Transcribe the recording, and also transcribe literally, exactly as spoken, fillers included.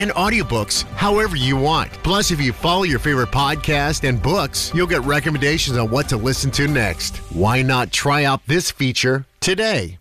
and audiobooks however you want. Plus, if you follow your favorite podcast and books, you'll get recommendations on what to listen to next. Why not try out this feature today?